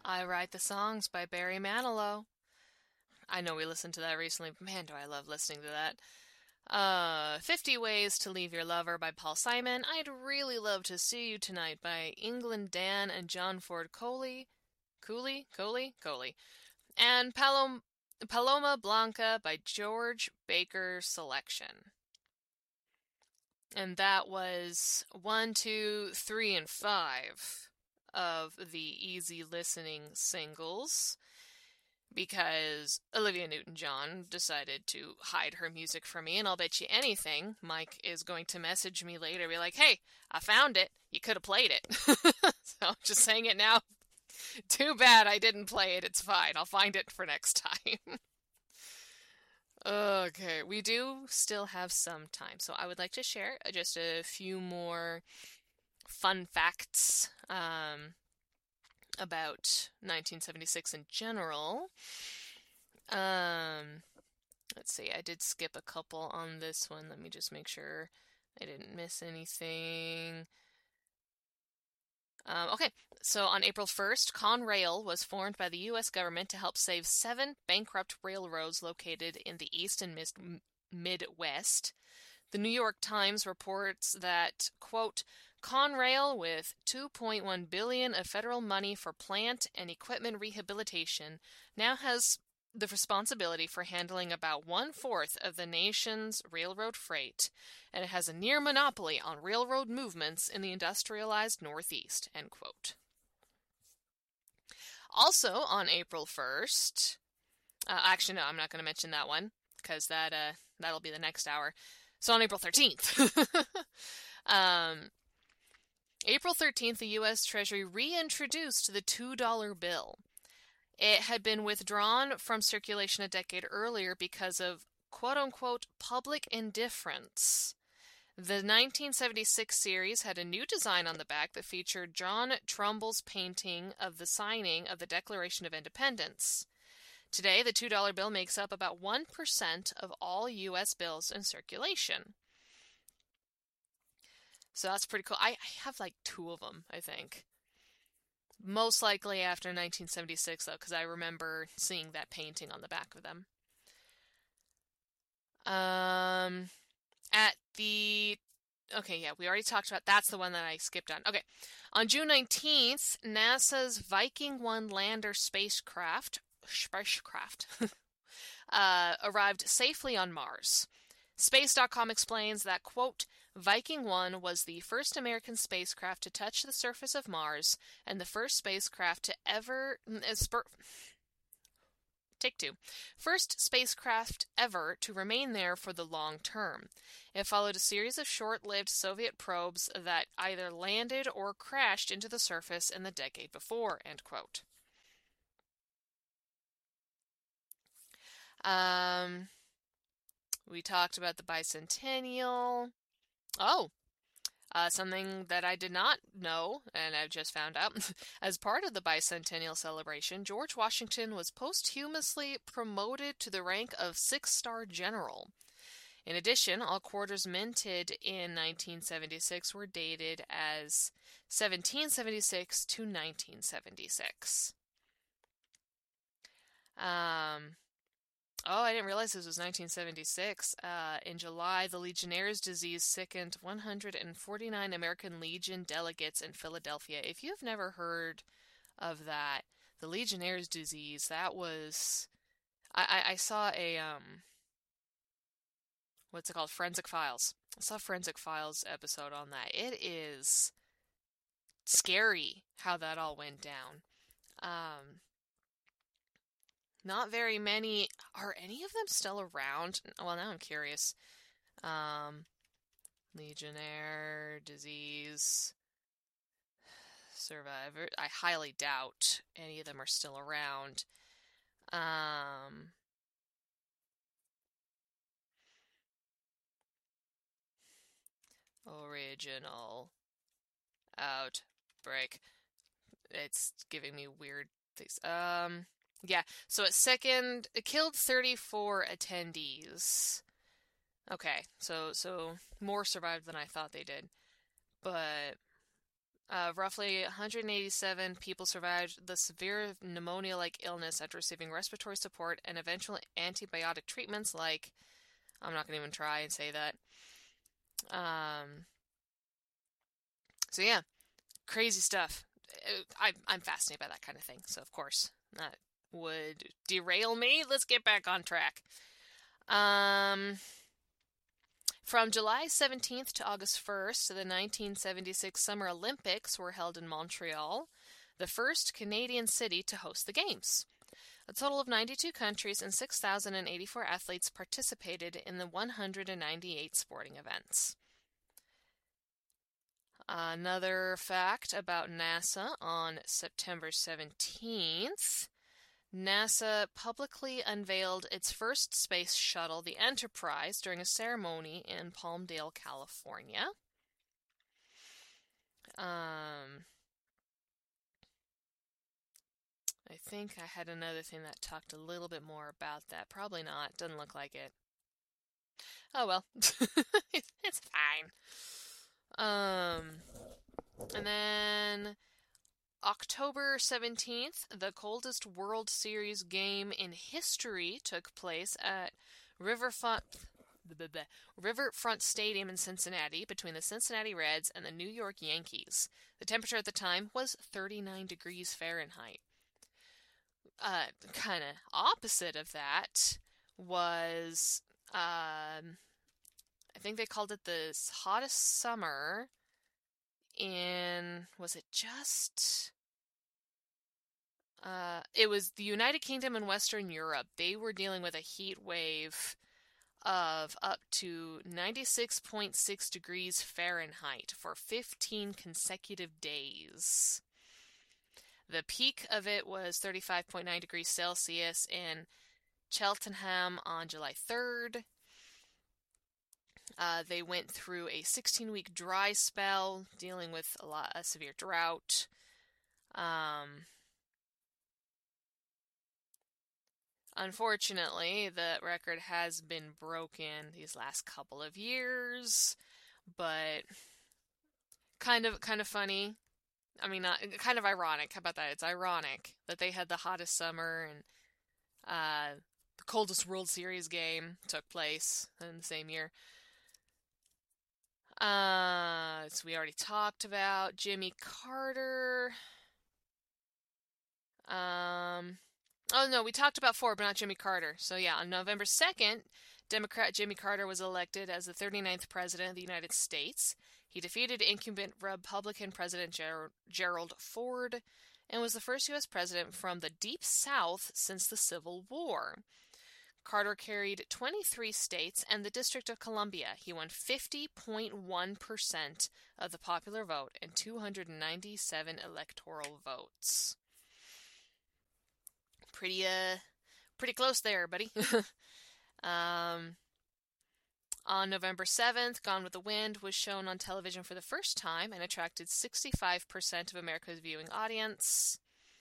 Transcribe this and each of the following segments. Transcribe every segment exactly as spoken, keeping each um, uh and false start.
I Write the Songs by Barry Manilow. I know we listened to that recently. Man, do I love listening to that. Uh, fifty Ways to Leave Your Lover by Paul Simon. I'd really love to see you tonight by England Dan and John Ford Coley. Cooley? Coley? Coley. And Palom- Paloma Blanca by George Baker Selection. And that was one, two, three, and five of the easy listening singles because Olivia Newton-John decided to hide her music from me, and I'll bet you anything, Mike is going to message me later, be like, hey, I found it. You could have played it. So I'm just saying it now. Too bad I didn't play it. It's fine. I'll find it for next time. Okay, we do still have some time, so I would like to share just a few more fun facts um, about nineteen seventy-six in general. Um, let's see, I did skip a couple on this one. Let me just make sure I didn't miss anything. Um, okay, so on April first, Conrail was formed by the U S government to help save seven bankrupt railroads located in the East and Midwest. The New York Times reports that, quote, Conrail, with two point one billion dollars of federal money for plant and equipment rehabilitation, now has the responsibility for handling about one-fourth of the nation's railroad freight, and it has a near monopoly on railroad movements in the industrialized Northeast, end quote. Also on April first, uh, actually no, I'm not going to mention that one, because that, uh, that'll be the next hour. So on April thirteenth, um, April thirteenth, the U S Treasury reintroduced the two dollar bill. It had been withdrawn from circulation a decade earlier because of quote-unquote public indifference. The nineteen seventy-six series had a new design on the back that featured John Trumbull's painting of the signing of the Declaration of Independence. Today, the two dollar bill makes up about one percent of all U S bills in circulation. So that's pretty cool. I, I have like two of them, I think. Most likely after nineteen seventy-six, though, because I remember seeing that painting on the back of them. Um, at the... Okay, yeah, we already talked about... That's the one that I skipped on. Okay. On June nineteenth, NASA's Viking one lander spacecraft, spacecraft uh, arrived safely on Mars. Space dot com explains that, quote, Viking one was the first American spacecraft to touch the surface of Mars and the first spacecraft to ever... Uh, spur, Take two. First spacecraft ever to remain there for the long term. It followed a series of short-lived Soviet probes that either landed or crashed into the surface in the decade before, end quote. Um... We talked about the bicentennial. Oh, uh, something that I did not know, and I've just found out. As part of the bicentennial celebration, George Washington was posthumously promoted to the rank of six-star general. In addition, all quarters minted in nineteen seventy-six were dated as seventeen seventy-six to nineteen seventy-six. Um... Oh, I didn't realize this was nineteen seventy-six. Uh, in July, the Legionnaire's disease sickened one hundred forty-nine American Legion delegates in Philadelphia. If you've never heard of that, the Legionnaire's disease, that was... I, I, I saw a... um, what's it called? Forensic Files. I saw a Forensic Files episode on that. It is scary how that all went down. Um... Not very many. Are any of them still around? Well, now I'm curious. Um, Legionnaire, disease, survivor. I highly doubt any of them are still around. Um, original outbreak. It's giving me weird things. Um. Yeah, so it second, it killed thirty-four attendees. Okay, so so more survived than I thought they did. But Uh, roughly one hundred eighty-seven people survived the severe pneumonia-like illness after receiving respiratory support and eventual antibiotic treatments like, I'm not going to even try and say that. Um, so yeah, crazy stuff. I, I'm fascinated by that kind of thing, so of course that would derail me. Let's get back on track. Um, from July seventeenth to August first, the nineteen seventy-six Summer Olympics were held in Montreal, the first Canadian city to host the Games. A total of ninety-two countries and six thousand eighty-four athletes participated in the one hundred ninety-eight sporting events. Another fact about NASA: on September seventeenth, NASA publicly unveiled its first space shuttle, the Enterprise, during a ceremony in Palmdale, California. Um, I think I had another thing that talked a little bit more about that. Probably not. Doesn't look like it. Oh well. It's fine. Um, and then October seventeenth, the coldest World Series game in history took place at Riverfront, Riverfront Stadium in Cincinnati between the Cincinnati Reds and the New York Yankees. The temperature at the time was thirty-nine degrees Fahrenheit. Uh, kind of opposite of that was, um, I think they called it the hottest summer in, was it just, uh, it was the United Kingdom and Western Europe. They were dealing with a heat wave of up to ninety-six point six degrees Fahrenheit for fifteen consecutive days. The peak of it was thirty-five point nine degrees Celsius in Cheltenham on July third. Uh, they went through a sixteen-week dry spell, dealing with a lot a severe drought. Um, unfortunately, the record has been broken these last couple of years, but kind of kind of funny. I mean, not, kind of ironic. How about that? It's ironic that they had the hottest summer and uh, the coldest World Series game took place in the same year. Uh, so we already talked about Jimmy Carter. Um, oh no, we talked about Ford, but not Jimmy Carter. So yeah, on November second, Democrat Jimmy Carter was elected as the thirty-ninth President of the United States. He defeated incumbent Republican President Ger- Gerald Ford and was the first U S president from the Deep South since the Civil War. Carter carried twenty-three states and the District of Columbia. He won fifty point one percent of the popular vote and two hundred ninety-seven electoral votes. Pretty, uh, pretty close there, buddy. um... On November seventh, Gone with the Wind was shown on television for the first time and attracted sixty-five percent of America's viewing audience.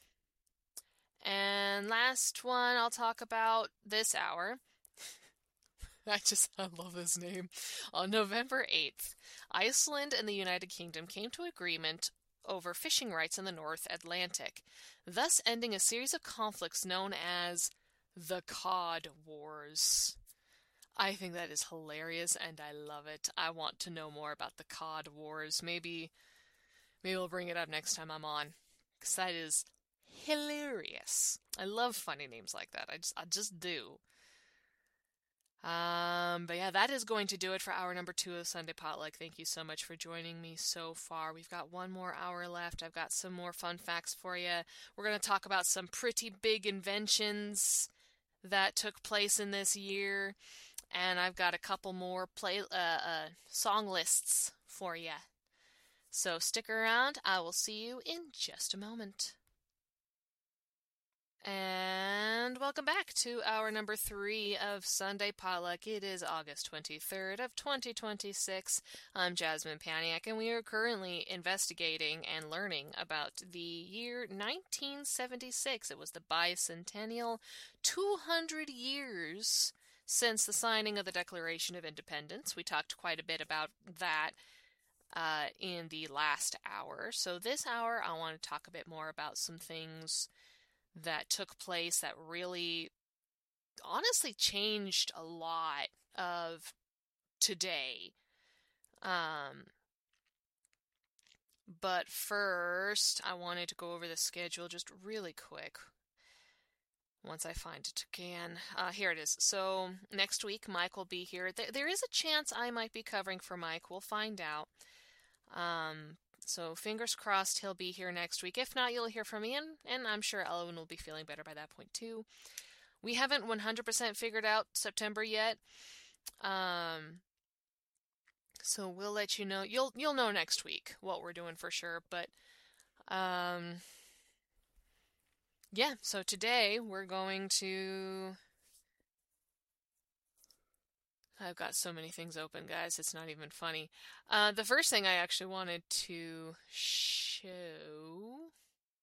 And last one I'll talk about this hour. I just, I love this name. On November eighth, Iceland and the United Kingdom came to agreement over fishing rights in the North Atlantic, thus ending a series of conflicts known as the Cod Wars. I think that is hilarious, and I love it. I want to know more about the Cod Wars. Maybe, maybe we'll bring it up next time I'm on, because that is hilarious. I love funny names like that. I just, I just do. Um, but yeah, that is going to do it for hour number two of Sunday Potluck. Thank you so much for joining me so far. We've got one more hour left. I've got some more fun facts for you. We're going to talk about some pretty big inventions that took place in this year. And I've got a couple more play uh, uh, song lists for you. So stick around. I will see you in just a moment. And welcome back to hour number three of Sunday Potluck. It is August twenty-third of twenty twenty-six. I'm Jasmine Paniak, and we are currently investigating and learning about the year nineteen seventy-six. It was the bicentennial, two hundred years since the signing of the Declaration of Independence. We talked quite a bit about that uh, in the last hour. So this hour, I want to talk a bit more about some things that took place that really, honestly, changed a lot of today. Um, but first, I wanted to go over the schedule just really quick. Once I find it again. Uh, here it is. So next week, Mike will be here. Th- there is a chance I might be covering for Mike. We'll find out. Um, so fingers crossed he'll be here next week. If not, you'll hear from me, and, and I'm sure Elwin will be feeling better by that point too. We haven't one hundred percent figured out September yet. Um, so we'll let you know. You'll you'll know next week what we're doing for sure. But um, yeah. So today we're going to. I've got so many things open, guys. It's not even funny. Uh, the first thing I actually wanted to show,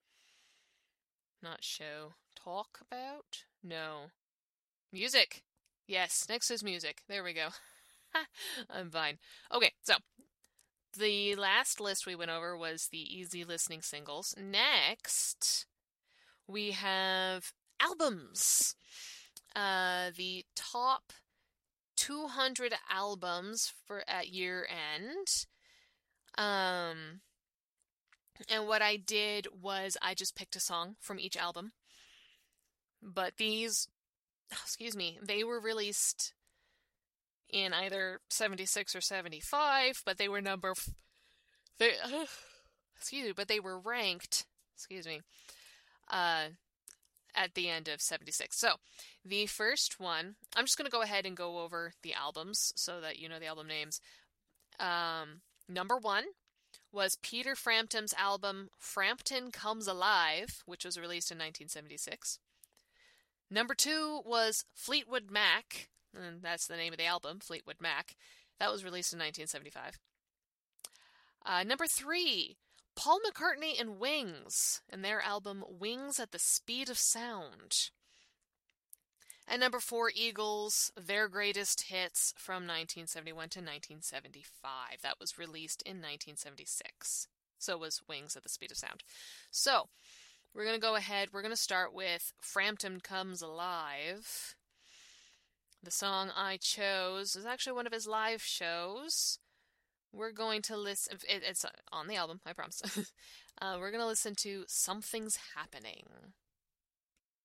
not show, talk about? No. Music. Yes, next is music. There we go. I'm fine. Okay, so the last list we went over was the easy listening singles. Next, we have albums. Uh, the top two hundred albums for at year end. Um, and what I did was I just picked a song from each album. But these, excuse me, they were released in either seventy-six or seventy-five, but they were number, f- they, uh, excuse me, but they were ranked, excuse me, uh, at the end of seventy-six. So, the first one, I'm just going to go ahead and go over the albums so that you know the album names. Um, number one was Peter Frampton's album Frampton Comes Alive, which was released in nineteen seventy-six. Number two was Fleetwood Mac, and that's the name of the album, Fleetwood Mac. That was released in nineteen seventy-five. Uh, number three, Paul McCartney and Wings, and their album Wings at the Speed of Sound. And number four, Eagles, their greatest hits from nineteen seventy-one to nineteen seventy-five. That was released in nineteen seventy-six. So was Wings at the Speed of Sound. So, we're going to go ahead. We're going to start with Frampton Comes Alive. The song I chose is actually one of his live shows. We're going to listen. It, it's on the album, I promise. uh, we're going to listen to Something's Happening.